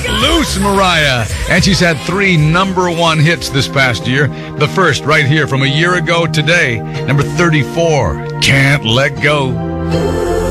Cut Loose, Mariah. And she's had 3 #1 hits this past year. The first right here from a year ago today, number 34, Can't Let Go.